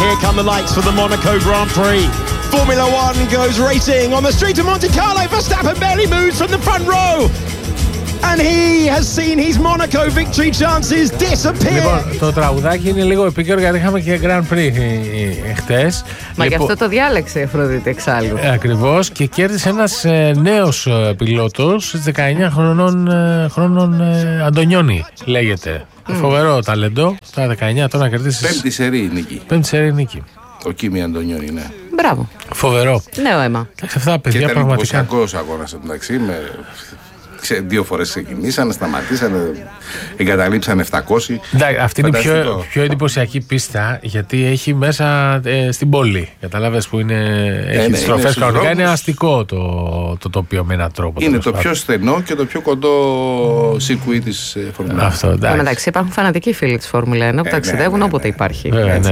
here come the lights for the Monaco Grand Prix. Formula One goes racing on the street of Monte Carlo. Verstappen barely moves from the front row. And he has seen his Monaco victory chances disappear. Λοιπόν, το τραγουδάκι είναι λίγο επίκαιρο γιατί είχαμε και Grand Prix χτες. Μα γι' αυτό το διάλεξε η Αφροδίτη εξάλλου. Ακριβώς, και κέρδισε ένας νέος πιλότος 19 χρόνων Αντωνιόνι λέγεται. Φοβερό ταλέντο, στα 19 τώρα να κερδίσει. Πέμπτη σερί νίκη. Ο Κίμι Αντωνιόνι, ναι. Μπράβο. Φοβερό. Νέο αίμα. Αυτά τα παιδιά και ήταν πραγματικά. εντυπωσιακός αγώνας εντάξει. 2 φορές ξεκινήσανε, σταματήσανε, εγκαταλείψανε 700. Αυτή είναι η πιο εντυπωσιακή πίστα, γιατί έχει μέσα στην πόλη. Καταλάβες που έχει τις στροφές κανονικά. Είναι αστικό το τοπίο με έναν τρόπο. Είναι το πιο στενό και το πιο κοντό σιρκουί της Φόρμουλα 1. Εντάξει, υπάρχουν φανατικοί φίλοι της Φόρμουλα 1 που ταξιδεύουν όποτε υπάρχει.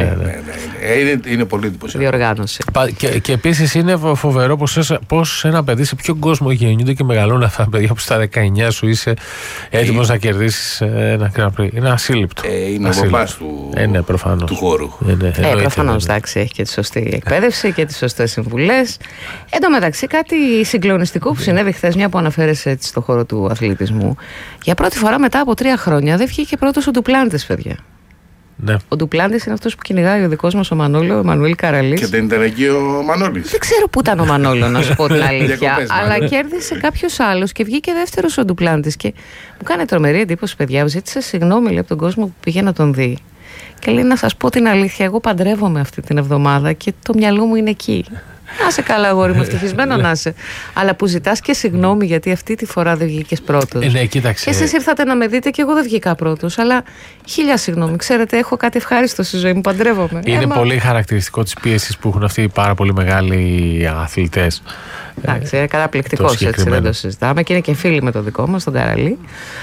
Είναι πολύ εντυπωσιακό. Διοργάνωση. Και επίσης είναι φοβερό πως ένα παιδί σε ποιον κόσμο γεννιούνται και μεγαλώνουν αυτά τα παιδιά που στα 19 σου είσαι έτοιμος να κερδίσεις ένα Grand Prix. Είναι ασύλληπτο. Είναι ο μπαμπάς του χώρου. Προφανώς, εντάξει, έχει και τη σωστή εκπαίδευση και τις σωστές συμβουλές. Εν τω μεταξύ, κάτι συγκλονιστικό που συνέβη χθες, μια που αναφέρεσαι έτσι στο χώρο του αθλητισμού. Για πρώτη φορά μετά από 3 χρόνια δεν βγήκε πρώτος ο Ντουπλάντης, παιδιά. Ναι. Ο Ντουπλάντης είναι αυτός που κυνηγάει ο δικός μας ο Μανώλο, ο Εμμανουήλ Καραλής. Και δεν ήταν εκεί ο Μανώλης. Δεν ξέρω πού ήταν ο Μανώλο, να σου πω την αλήθεια. Αλλά κέρδισε κάποιος άλλος και βγήκε δεύτερος ο Ντουπλάντης. Και μου κάνει τρομερή εντύπωση, παιδιά. Ζήτησε συγγνώμη, λέει, από τον κόσμο που πήγε να τον δει. Και λέει, να σας πω την αλήθεια, εγώ παντρεύομαι αυτή την εβδομάδα και το μυαλό μου είναι εκεί. Να είσαι καλά, αγόρι μου, ευτυχισμένο να είσαι. Αλλά που ζητάς και συγγνώμη γιατί αυτή τη φορά δεν βγήκες πρώτος. Ναι, κοίταξε. Και εσείς ήρθατε να με δείτε και εγώ δεν βγήκα πρώτος. Αλλά χίλια συγγνώμη. Ξέρετε, έχω κάτι ευχάριστο στη ζωή μου. Παντρεύομαι. Είναι πολύ χαρακτηριστικό της πίεσης που έχουν αυτοί οι πάρα πολύ μεγάλοι αθλητές. Εντάξει, καταπληκτικός, έτσι δεν το συζητάμε. Και είναι και φίλοι με το δικό μας, τον Καραλή.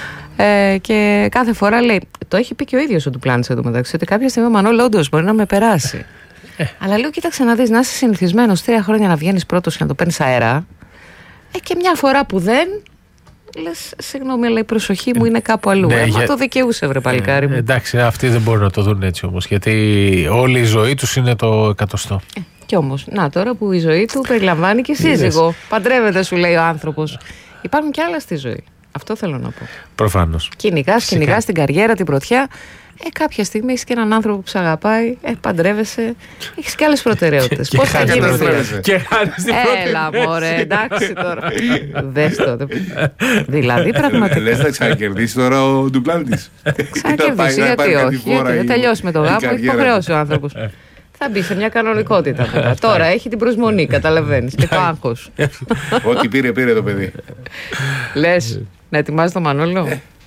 Και κάθε φορά λέει, το έχει πει και ο ίδιος ο Ντουπλάντης εντωμεταξύ, ότι κάποια στιγμή ο Μανώλη όντως μπορεί να με περάσει. Αλλά λέω, κοίταξε να δεις, να είσαι συνηθισμένος 3 χρόνια να βγαίνεις πρώτος και να το παίρνεις αέρα. Και μια φορά που δεν, λες, συγγνώμη, αλλά η προσοχή μου είναι κάπου αλλού. Μα το δικαιούσε, βρε παλικάρι μου. Εντάξει, αυτοί δεν μπορούν να το δουν έτσι όμως, γιατί όλη η ζωή τους είναι το εκατοστό. Κι όμως, να τώρα που η ζωή του περιλαμβάνει και σύζυγο. Παντρεύεται, σου λέει ο άνθρωπος. Υπάρχουν κι άλλα στη ζωή. Αυτό θέλω να πω. Προφανώς. Κυνηγάς την καριέρα, την πρωτιά. Κάποια στιγμή έχεις και έναν άνθρωπο που σε αγαπάει, παντρεύεσαι, έχεις και άλλες προτεραιότητες. Πώς θα γίνει δηλαδή? Και χάνεις την πρώτη. Έλα, μωρέ, εντάξει τώρα. Δες το. Δηλαδή, πραγματικά. Λες θα ξανακερδίσει τώρα ο Ντουπλάντης. Ξανακερδίσει, γιατί όχι? Γιατί δεν τελειώσει με το γάμο, έχει υποχρεώσει ο άνθρωπος. Θα μπει σε μια κανονικότητα μετά. Τώρα έχει την προσμονή, καταλαβαίνεις, και το άγχος. Ό,τι πήρε το παιδί. Λες, να ετοιμάζει το Μανώλο.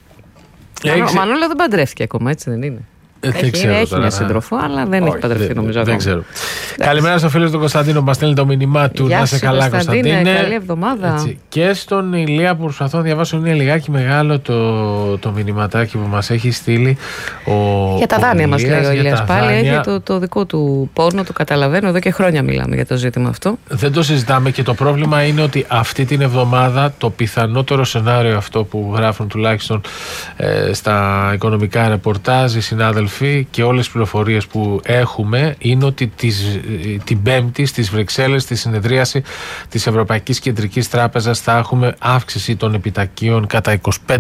Ο Μανώλο δεν παντρεύτηκε ακόμα, έτσι δεν είναι? Έχει μια σύντροφο, αλλά δεν έχει παντρευτεί, νομίζω. Δεν ξέρω. Καλημέρα στο φίλο του Κωνσταντίνο που μας στέλνει το μήνυμά του. Να είσαι καλά, Κωνσταντίνε. Καλή εβδομάδα. Και στον Ηλία που προσπαθώ να διαβάσω, είναι λιγάκι μεγάλο το μηνυματάκι που μας έχει στείλει. Για τα δάνεια μας λέει ο Ηλίας πάλι. Έχει το δικό του πόνο, το καταλαβαίνω. Εδώ και χρόνια μιλάμε για το ζήτημα αυτό. Δεν το συζητάμε και το πρόβλημα είναι ότι αυτή την εβδομάδα το πιθανότερο σενάριο αυτό που γράφουν τουλάχιστον στα οικονομικά ρεπορτάζ οι συνάδελφοι και όλες τις πληροφορίες που έχουμε είναι ότι την Πέμπτη στις Βρυξέλλες στη συνεδρίαση της Ευρωπαϊκής Κεντρικής Τράπεζας θα έχουμε αύξηση των επιτακίων κατά 25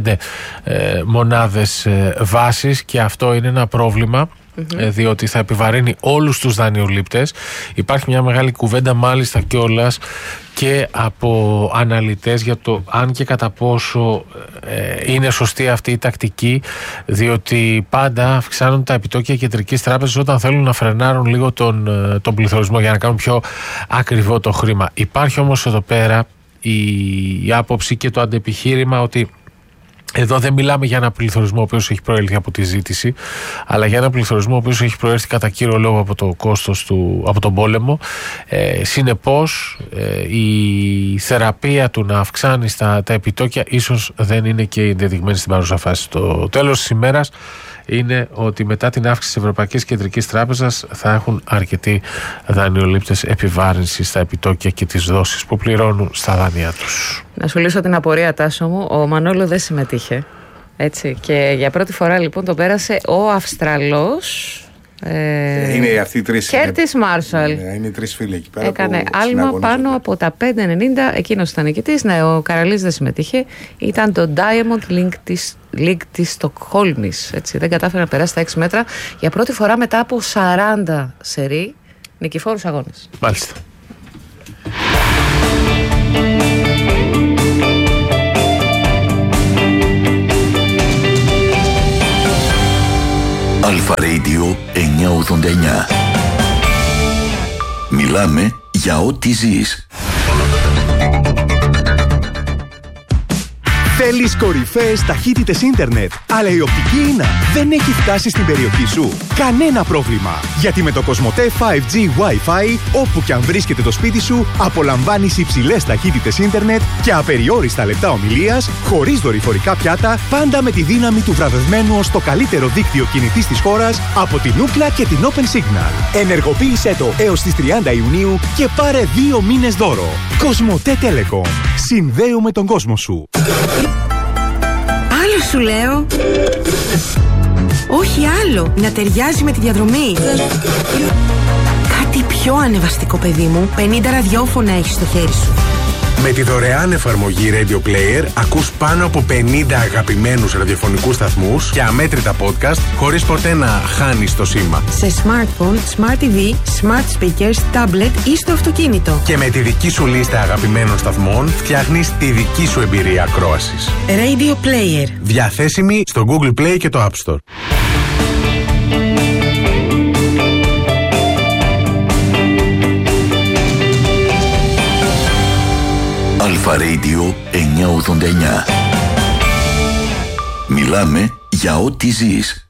μονάδες βάσης και αυτό είναι ένα πρόβλημα. Διότι θα επιβαρύνει όλους τους δανειολήπτες. Υπάρχει μια μεγάλη κουβέντα μάλιστα κιόλας και από αναλυτές για το αν και κατά πόσο είναι σωστή αυτή η τακτική, διότι πάντα αυξάνουν τα επιτόκια κεντρικής τράπεζας όταν θέλουν να φρενάρουν λίγο τον πληθωρισμό για να κάνουν πιο ακριβό το χρήμα. Υπάρχει όμως εδώ πέρα η άποψη και το αντεπιχείρημα ότι εδώ δεν μιλάμε για ένα πληθωρισμό ο οποίος έχει προέλθει από τη ζήτηση, αλλά για ένα πληθωρισμό ο οποίος έχει προέρθει κατά κύριο λόγο από το κόστος από τον πόλεμο. Συνεπώς η θεραπεία του να αυξάνει τα επιτόκια ίσως δεν είναι και ενδεδειγμένη στην παρούσα φάση. Το τέλος της ημέρας είναι ότι μετά την αύξηση της Ευρωπαϊκής Κεντρικής Τράπεζας θα έχουν αρκετοί δανειολήπτες επιβάρυνση στα επιτόκια και τις δόσεις που πληρώνουν στα δάνεια τους. Να σου λύσω την απορία, Τάσο μου. Ο Μανώλο δεν συμμετείχε. Έτσι. Και για πρώτη φορά λοιπόν το πέρασε ο Αυστραλός Είναι αυτοί οι τρεις. Κέρτις Μάρσαλ. Είναι οι τρεις φίλοι εκεί πέρα. Έκανε άλμα πάνω από τα 5,90. Εκείνος ήταν νικητής. Ναι, ο Καραλής δεν συμμετείχε. Ήταν το Diamond League της Στοκχόλμης. Δεν κατάφερε να περάσει τα 6 μέτρα για πρώτη φορά μετά από 40 σερί νικηφόρους αγώνες. Μάλιστα. Αλφα Radio 989. Μιλάμε για ό,τι ζεις. Θέλεις κορυφαίες ταχύτητες ίντερνετ, αλλά η οπτική ίνα δεν έχει φτάσει στην περιοχή σου? Κανένα πρόβλημα, γιατί με το Κοσμοτέ 5G Wi-Fi, όπου και αν βρίσκεται το σπίτι σου, απολαμβάνεις υψηλές ταχύτητες ίντερνετ και απεριόριστα λεπτά ομιλίας, χωρίς δορυφορικά πιάτα, πάντα με τη δύναμη του βραβευμένου ως το καλύτερο δίκτυο κινητής της χώρας από την Ookla και την Open Signal. Ενεργοποίησέ το έως τις 30 Ιουνίου και πάρε 2 μήνες δώρο. Κοσμοτέ Telecom. Συνδέουμε τον κόσμο σου. Άλλο σου λέω. Όχι άλλο. Να ταιριάζει με τη διαδρομή. Κάτι πιο ανεβαστικό, παιδί μου. 50 ραδιόφωνα έχεις στο χέρι σου. Με τη δωρεάν εφαρμογή Radio Player ακούς πάνω από 50 αγαπημένους ραδιοφωνικούς σταθμούς και αμέτρητα podcast χωρίς ποτέ να χάνεις το σήμα. Σε smartphone, smart TV, smart speakers, tablet ή στο αυτοκίνητο. Και με τη δική σου λίστα αγαπημένων σταθμών φτιάχνεις τη δική σου εμπειρία ακρόασης. Radio Player. Διαθέσιμη στο Google Play και το App Store. Αλφα Radio 989. Μιλάμε για ό,τι ζεις.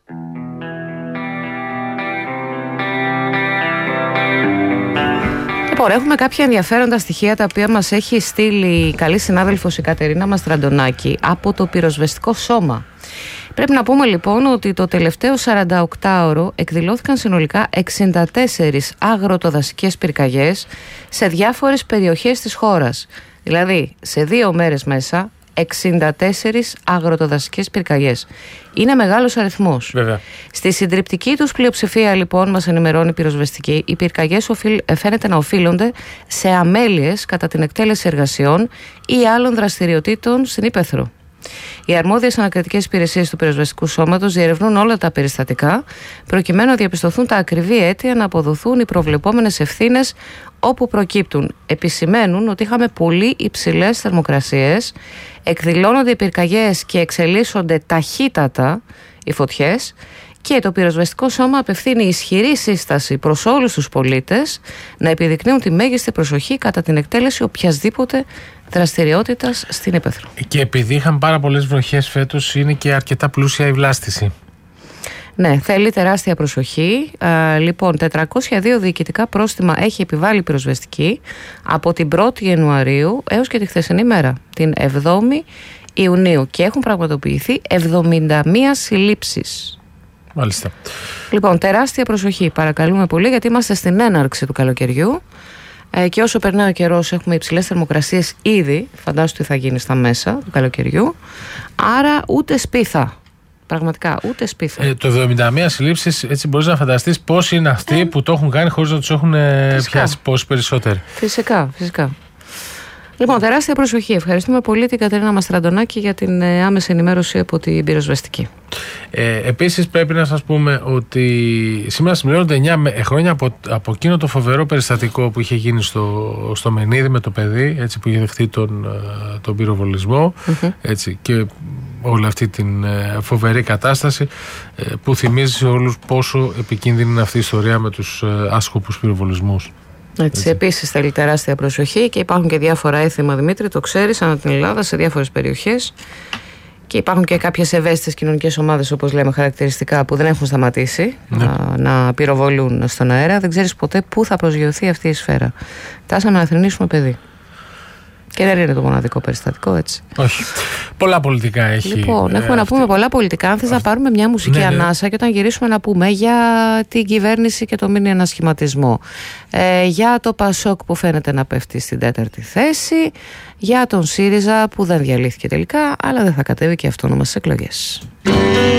Λοιπόν, έχουμε κάποια ενδιαφέροντα στοιχεία τα οποία μας έχει στείλει η καλή συνάδελφος η Κατερίνα Μαστραντονάκη από το πυροσβεστικό σώμα. Πρέπει να πούμε λοιπόν ότι το τελευταίο 48ωρο εκδηλώθηκαν συνολικά 64 αγροτοδασικές πυρκαγιές σε διάφορες περιοχές της χώρας. Δηλαδή, σε 2 μέρες μέσα, 64 αγροτοδασικές πυρκαγιές. Είναι μεγάλος αριθμός. Βέβαια. Στη συντριπτική τους πλειοψηφία, λοιπόν, μας ενημερώνει η πυροσβεστική, οι πυρκαγιές φαίνεται να οφείλονται σε αμέλειες κατά την εκτέλεση εργασιών ή άλλων δραστηριοτήτων στην ύπαιθρο. Οι αρμόδιες ανακριτικές υπηρεσίες του πυροσβεστικού σώματος διερευνούν όλα τα περιστατικά, προκειμένου να διαπιστωθούν τα ακριβή αίτια, να αποδοθούν οι προβλεπόμενες ευθύνες όπου προκύπτουν. Επισημαίνουν ότι είχαμε πολύ υψηλές θερμοκρασίες, εκδηλώνονται οι πυρκαγιές και εξελίσσονται ταχύτατα οι φωτιές, και το πυροσβεστικό σώμα απευθύνει ισχυρή σύσταση προς όλους τους πολίτες να επιδεικνύουν τη μέγιστη προσοχή κατά την εκτέλεση οποιασδήποτε δραστηριότητας στην ύπαιθρο. Και επειδή είχαν πάρα πολλές βροχές φέτος, είναι και αρκετά πλούσια η βλάστηση. Ναι, θέλει τεράστια προσοχή. Λοιπόν, 402 διοικητικά πρόστιμα έχει επιβάλει η πυροσβεστική από την 1η Ιανουαρίου έως και τη χθεσινή μέρα, την 7η Ιουνίου, και έχουν πραγματοποιηθεί 71 συλλήψεις. Μάλιστα. Λοιπόν, τεράστια προσοχή, παρακαλούμε πολύ, γιατί είμαστε στην έναρξη του καλοκαιριού και όσο περνάει ο καιρός έχουμε υψηλές θερμοκρασίες ήδη. Φαντάσου τι θα γίνει στα μέσα του καλοκαιριού. Άρα ούτε σπίθα. Πραγματικά ούτε σπίθα. Το 71 συλλήψεις, έτσι μπορείς να φανταστείς πόσοι είναι αυτοί που το έχουν κάνει χωρίς να τους έχουν πιάσει, πόσοι περισσότεροι. Φυσικά. Λοιπόν, τεράστια προσοχή. Ευχαριστούμε πολύ την Κατερίνα Μαστραντονάκη για την άμεση ενημέρωση από την πυροσβεστική. Επίσης πρέπει να σας πούμε ότι σήμερα συμπληρώνονται 9 χρόνια από εκείνο το φοβερό περιστατικό που είχε γίνει στο Μενίδη με το παιδί, έτσι, που είχε δεχτεί τον πυροβολισμό, έτσι, και όλη αυτή την φοβερή κατάσταση που θυμίζει σε όλους πόσο επικίνδυνη είναι αυτή η ιστορία με τους άσκοπους πυροβολισμούς. Έτσι. Επίσης θέλει τεράστια προσοχή και υπάρχουν και διάφορα έθιμα, Δημήτρη, το ξέρεις, ανά την Ελλάδα σε διάφορες περιοχές, και υπάρχουν και κάποιες ευαίσθητες κοινωνικές ομάδες, όπως λέμε χαρακτηριστικά, που δεν έχουν σταματήσει να πυροβολούν στον αέρα. Δεν ξέρεις ποτέ πού θα προσγειωθεί αυτή η σφαίρα. Φτάσαμε να θρηνήσουμε παιδί. Και δεν είναι το μοναδικό περιστατικό, έτσι. Όχι. Πολλά πολιτικά έχει. Λοιπόν, έχουμε να πούμε πολλά πολιτικά. Αν θες να πάρουμε μια μουσική ανάσα και όταν γυρίσουμε να πούμε για την κυβέρνηση και το μήνυ ανασχηματισμό, για το ΠΑΣΟΚ που φαίνεται να πέφτει στην 4η θέση, για τον ΣΥΡΙΖΑ που δεν διαλύθηκε τελικά, αλλά δεν θα κατέβει και αυτόνομα στις εκλογές.